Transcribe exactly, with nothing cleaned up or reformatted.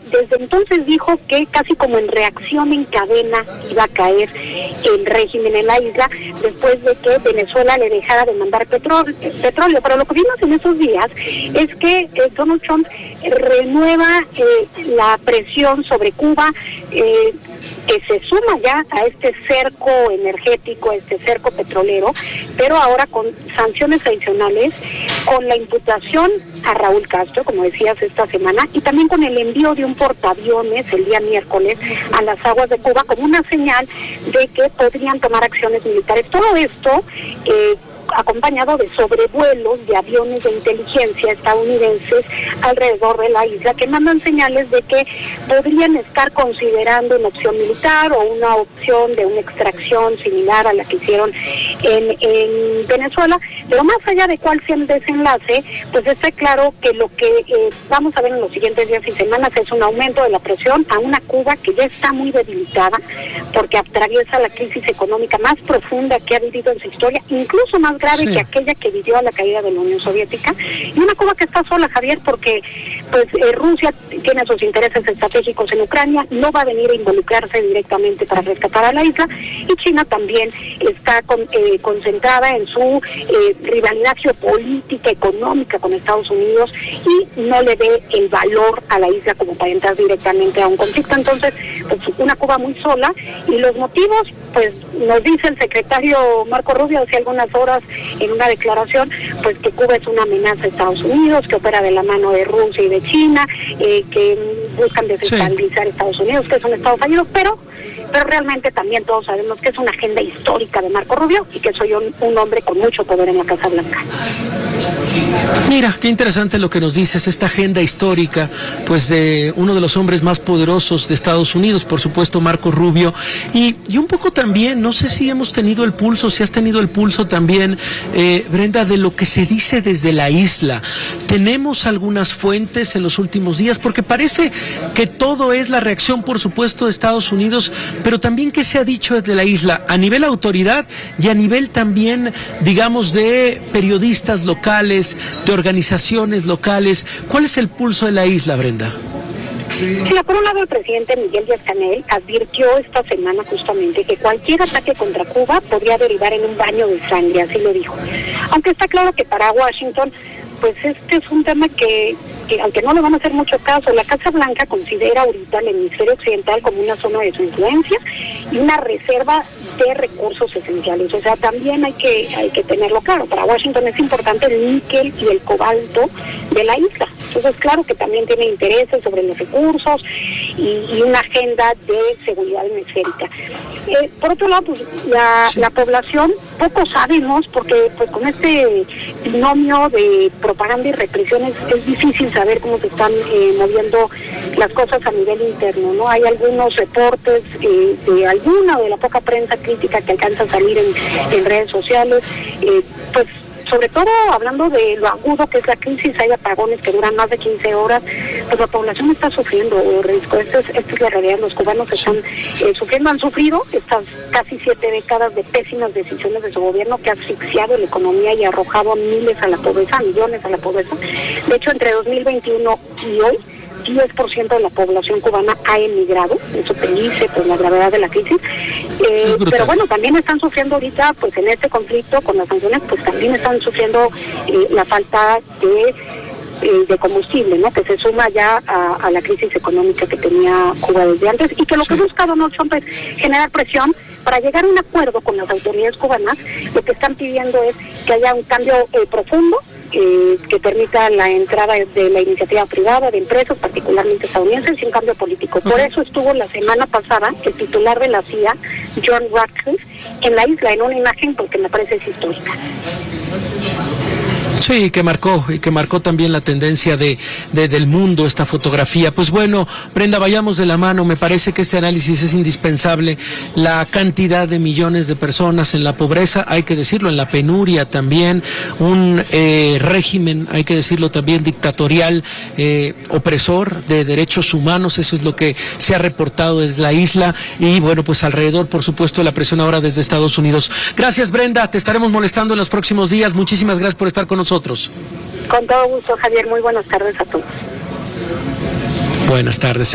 desde entonces dijo que casi como en reacción en cadena iba a caer el régimen en la isla después de que Venezuela le dejara de mandar petróleo. petróleo. Pero lo que vimos en esos días es que eh, Donald Trump renueva eh, la presión sobre Cuba, eh, que se suma ya a este cerco energético, a este cerco petrolero, pero ahora con sanciones adicionales, con la imputación a Raúl Castro, como decías esta semana, y también con el envío de un portaaviones el día miércoles a las aguas de Cuba como una señal de que podrían tomar acciones militares. Todo esto eh, acompañado de sobrevuelos de aviones de inteligencia estadounidenses alrededor de la isla que mandan señales de que podrían estar considerando una opción militar o una opción de una extracción similar a la que hicieron en, en Venezuela. Pero más allá de cuál sea el desenlace, pues está claro que lo que eh, vamos a ver en los siguientes días y semanas es un aumento de la presión a una Cuba que ya está muy debilitada porque atraviesa la crisis económica más profunda que ha vivido en su historia, incluso más grave sí. que aquella que vivió a la caída de la Unión Soviética, y una Cuba que está sola, Javier, porque pues eh, Rusia tiene sus intereses estratégicos en Ucrania, no va a venir a involucrarse directamente para rescatar a la isla, y China también está con, eh, concentrada en su eh, rivalidad geopolítica, económica con Estados Unidos, y no le ve el valor a la isla como para entrar directamente a un conflicto. Entonces, pues una Cuba muy sola, y los motivos, pues nos dice el secretario Marco Rubio hace algunas horas en una declaración, pues que Cuba es una amenaza a Estados Unidos, que opera de la mano de Rusia y de China, eh, que buscan desestabilizar sí. Estados Unidos, que es un Estado fallido, pero pero realmente también todos sabemos que es una agenda histórica de Marco Rubio y que soy un, un hombre con mucho poder en la Casa Blanca. Mira, qué interesante lo que nos dices, esta agenda histórica, pues de uno de los hombres más poderosos de Estados Unidos, por supuesto Marco Rubio, y, y un poco también, no sé si hemos tenido el pulso, si has tenido el pulso también, eh, Brenda, de lo que se dice desde la isla. Tenemos algunas fuentes en los últimos días, porque parece que todo es la reacción, por supuesto, de Estados Unidos, pero también qué se ha dicho desde la isla, a nivel autoridad y a nivel también, digamos, de periodistas locales, de organizaciones locales. ¿Cuál es el pulso de la isla, Brenda? Sí, por un lado el presidente Miguel Díaz-Canel advirtió esta semana justamente que cualquier ataque contra Cuba podría derivar en un baño de sangre, así lo dijo. Aunque está claro que para Washington, pues este es un tema que, que aunque no le van a hacer mucho caso, la Casa Blanca considera ahorita el hemisferio occidental como una zona de su influencia y una reserva de recursos esenciales. O sea, también hay que hay que tenerlo claro. Para Washington es importante el níquel y el cobalto de la isla. Entonces, claro que también tiene intereses sobre los recursos y, y una agenda de seguridad hemisférica. Eh, por otro lado, pues la, la población, poco sabemos, porque pues con este binomio de propaganda y represión es, es difícil saber cómo se están eh, moviendo las cosas a nivel interno, ¿no? Hay algunos reportes eh, de alguna de la poca prensa crítica que alcanza a salir en, en redes sociales, eh, pues sobre todo hablando de lo agudo que es la crisis, hay apagones que duran más de quince horas, pues la población está sufriendo riesgo. Esta es, esta es la realidad, los cubanos están eh, sufriendo, han sufrido estas casi siete décadas de pésimas decisiones de su gobierno que ha asfixiado la economía y arrojado a miles a la pobreza, a millones a la pobreza. De hecho, entre dos mil veintiuno y hoy, diez por ciento de la población cubana ha emigrado, eso te dice pues la gravedad de la crisis, eh, pero bueno, también están sufriendo ahorita, pues en este conflicto con las sanciones, pues también están sufriendo eh, la falta de eh, de combustible, ¿no? Que se suma ya a, a la crisis económica que tenía Cuba desde antes, y que lo que busca Donald Trump es generar presión para llegar a un acuerdo con las autoridades cubanas. Lo que están pidiendo es que haya un cambio eh, profundo, Eh, que permita la entrada de la iniciativa privada, de empresas, particularmente estadounidenses, y un cambio político. Por eso estuvo la semana pasada el titular de la C I A, John Ratcliffe, en la isla, en una imagen porque me parece es histórica. Sí, que marcó, y que marcó también la tendencia de, de del mundo, esta fotografía. Pues bueno, Brenda, vayamos de la mano, me parece que este análisis es indispensable. La cantidad de millones de personas en la pobreza, hay que decirlo, en la penuria también, un eh, régimen, hay que decirlo también, dictatorial, eh, opresor de derechos humanos, eso es lo que se ha reportado desde la isla, y bueno, pues alrededor, por supuesto, la presión ahora desde Estados Unidos. Gracias, Brenda, te estaremos molestando en los próximos días, muchísimas gracias por estar con nosotros. Con todo gusto, Javier, muy buenas tardes a todos. Buenas tardes.